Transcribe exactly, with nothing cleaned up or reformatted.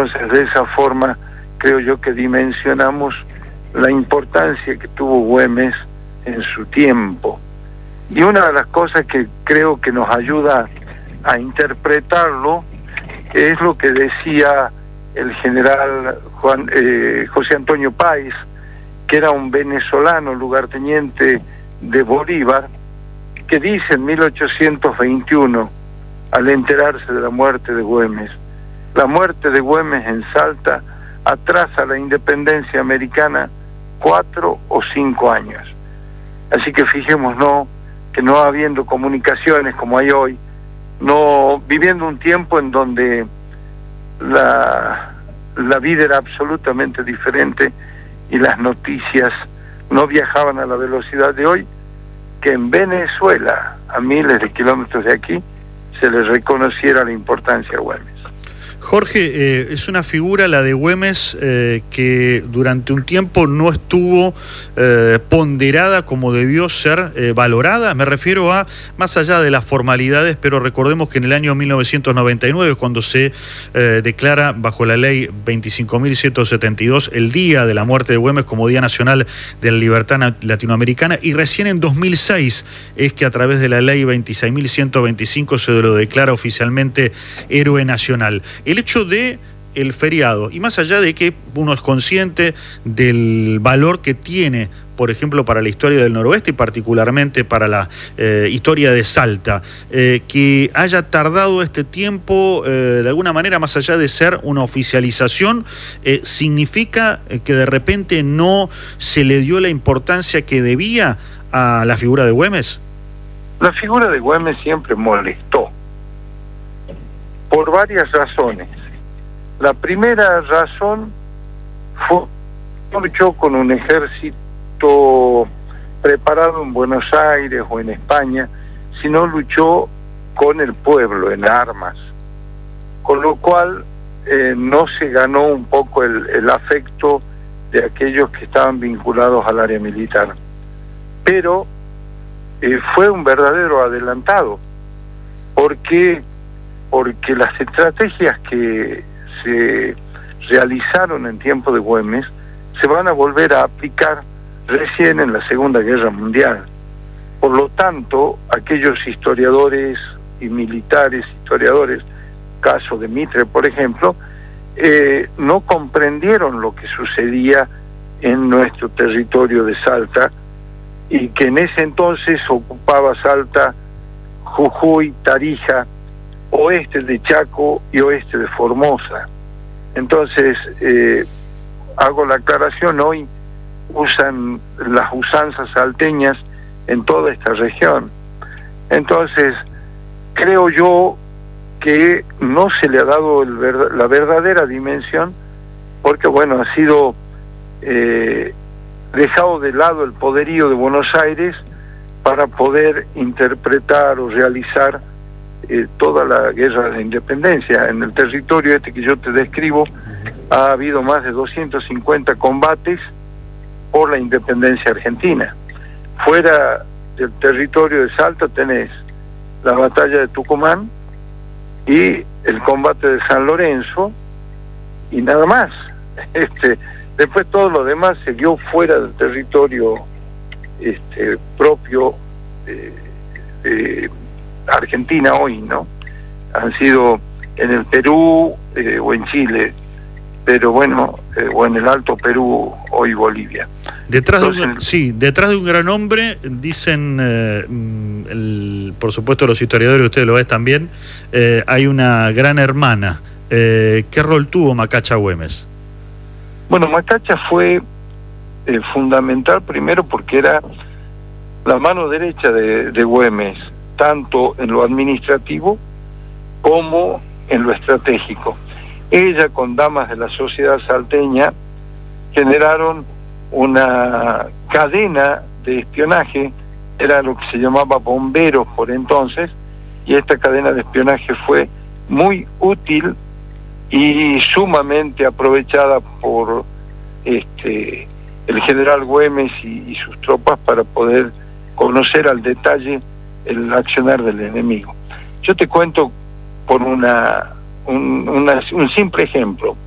Entonces, de esa forma, creo yo que dimensionamos la importancia que tuvo Güemes en su tiempo. Y una de las cosas que creo que nos ayuda a interpretarlo es lo que decía el general Juan, eh, José Antonio Páez, que era un venezolano lugarteniente de Bolívar, que dice en mil ochocientos veintiuno, al enterarse de la muerte de Güemes: la muerte de Güemes en Salta atrasa la independencia americana cuatro o cinco años. Así que fijémonos que no habiendo comunicaciones como hay hoy, no viviendo un tiempo en donde la, la vida era absolutamente diferente y las noticias no viajaban a la velocidad de hoy, que en Venezuela, a miles de kilómetros de aquí, se les reconociera la importancia a Güemes. Jorge, eh, es una figura, la de Güemes, eh, que durante un tiempo no estuvo eh, ponderada como debió ser eh, valorada. Me refiero a, más allá de las formalidades, pero recordemos que en el año mil novecientos noventa y nueve, cuando se eh, declara bajo la ley veinticinco mil ciento setenta y dos el día de la muerte de Güemes como Día Nacional de la Libertad Latinoamericana, y recién en dos mil seis es que a través de la ley veintiséis mil ciento veinticinco se lo declara oficialmente héroe nacional. El hecho de el feriado, y más allá de que uno es consciente del valor que tiene, por ejemplo, para la historia del noroeste y particularmente para la eh, historia de Salta, eh, que haya tardado este tiempo, eh, de alguna manera, más allá de ser una oficialización, eh, significa que de repente no se le dio la importancia que debía a la figura de Güemes. La figura de Güemes siempre molestó, por varias razones. La primera razón fue que luchó con un ejército preparado en Buenos Aires o en España, sino luchó con el pueblo en armas, con lo cual eh, no se ganó un poco el, el afecto de aquellos que estaban vinculados al área militar. Pero eh, fue un verdadero adelantado, porque porque las estrategias que se realizaron en tiempo de Güemes se van a volver a aplicar recién en la Segunda Guerra Mundial. Por lo tanto, aquellos historiadores y militares, historiadores, caso de Mitre, por ejemplo, eh, no comprendieron lo que sucedía en nuestro territorio de Salta, y que en ese entonces ocupaba Salta, Jujuy, Tarija, oeste de Chaco y oeste de Formosa. Entonces, eh, hago la aclaración, hoy usan las usanzas salteñas en toda esta región. Entonces, creo yo que no se le ha dado el ver, la verdadera dimensión, porque bueno, ha sido eh, dejado de lado el poderío de Buenos Aires para poder interpretar o realizar Eh, toda la guerra de la independencia. En el territorio este que yo te describo ha habido más de doscientos cincuenta combates por la independencia argentina. Fuera del territorio de Salta tenés la batalla de Tucumán y el combate de San Lorenzo y nada más. Este, después todo lo demás se dio fuera del territorio este, propio de, de Argentina hoy, ¿no? Han sido en el Perú eh, o en Chile, pero bueno, eh, o en el Alto Perú, hoy Bolivia. Detrás Entonces, de un, sí, detrás de un gran hombre, dicen, eh, el, por supuesto los historiadores, ustedes lo ven también, eh, hay una gran hermana. Eh, ¿Qué rol tuvo Macacha Güemes? Bueno, Macacha fue eh, fundamental primero porque era la mano derecha de, de Güemes, tanto en lo administrativo como en lo estratégico. Ella, con damas de la sociedad salteña, generaron una cadena de espionaje, era lo que se llamaba bomberos por entonces, y esta cadena de espionaje fue muy útil y sumamente aprovechada por este el general Güemes y, y sus tropas para poder conocer al detalle el accionar del enemigo. Yo te cuento por una, un, una, un simple ejemplo.